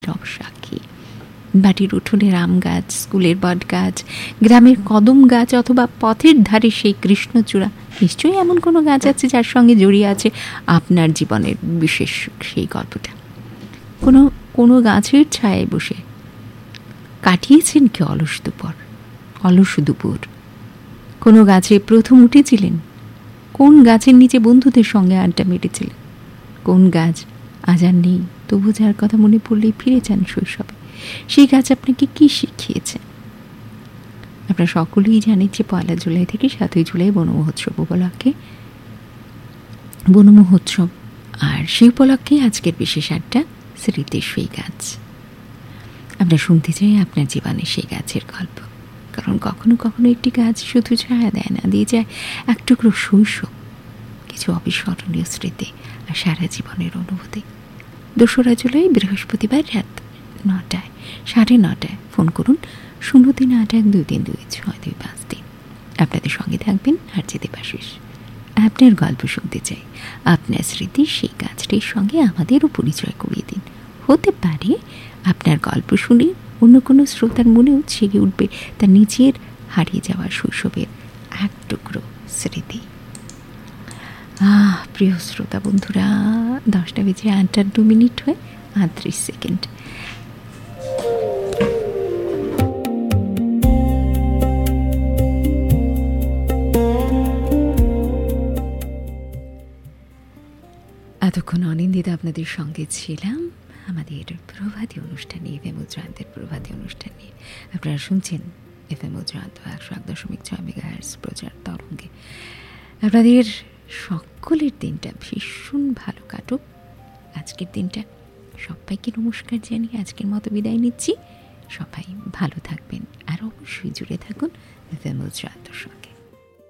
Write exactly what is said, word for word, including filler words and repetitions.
নীরব সাক্ষী। বাটির উঠোনের আম গাছ, স্কুলের বট গাছ, গ্রামের কদম গাছ, অথবা পথের ধারে সেই কৃষ্ণচূড়া, নিশ্চয়ই এমন কোনো গাছ আছে যার সঙ্গে জড়িয়ে আছে আপনার জীবনের বিশেষ সেই গল্পটা। কোনো কোনো গাছের ছায়ায় বসে কাটিয়েছেন কি অলস দুপুর অলস দুপুর কোনো গাছে প্রথম উঠেছিলেন? কোন গাছের নিচে বন্ধুদের সঙ্গে আড্ডা মেরেছিলেন? কোন গাছ আজ আর নেই, তবু যার কথা মনে পড়লেই ফিরে যান শৈশবে? সেই গাছ আপনাকে কি শিখিয়েছে? আপনারা সকলেই জানেন যে পয়লা জুলাই থেকে সাতই জুলাই বন মহোৎসব উপলক্ষে বন মহোৎসব আর সেই উপলক্ষে আজকের বিশেষ আড্ডা স্মৃতির সেই গাছ। আমরা শুনতে চাই আপনার জীবনে সেই গাছের গল্প, কারণ কখনো কখনো একটি গাছ শুধু ছায়া দেয় না, দিয়ে যায় এক টুকরো শৈশব, কিছু অবিস্মরণীয় স্মৃতি আর সারা জীবনের অনুভূতি। দোসরা জুলাই বৃহস্পতিবার রাত নটায় সাড়ে নটায় ফোন করুন শূন্য তিন আট এক দুই তিন দুই ছয় দুই পাঁচ তিন। আপনাদের সঙ্গে থাকবেন আর যেতে পাশিস। আপনার গল্প শুনতে চাই, আপনার স্মৃতি সেই গাছটির সঙ্গে আমাদেরও পরিচয় করিয়ে দিন। হতে পারে আপনার গল্প শুনে অন্য কোনো শ্রোতার মনেও জেগে উঠবে তার নিজের হারিয়ে যাওয়া শৈশবের এক টুকরো স্মৃতি। আহ প্রিয় শ্রোতা বন্ধুরা, দশটা বেজে আটান্ন মিনিট হয়ে আটত্রিশ সেকেন্ড। এতক্ষণ অনিন্দিতা আপনাদের সঙ্গে ছিলাম আমাদের প্রভাতী অনুষ্ঠানে, এফ এম উজ্জয়ন্তের প্রভাতী অনুষ্ঠান নিয়ে। আপনারা শুনছেন এফ এম উজ্জয়ন্ত একশো এক দশমিক ছয় মেগাহার্টজ প্রচার তরঙ্গে। আপনাদের সকলের দিনটা ভীষণ ভালো কাটুক। আজকের দিনটা সবাইকে নমস্কার জানিয়ে আজকের মতো বিদায় নিচ্ছি। সবাই ভালো থাকবেন আর অবশ্যই জুড়ে থাকুন এফ এম উজ্জয়ন্তর সঙ্গে।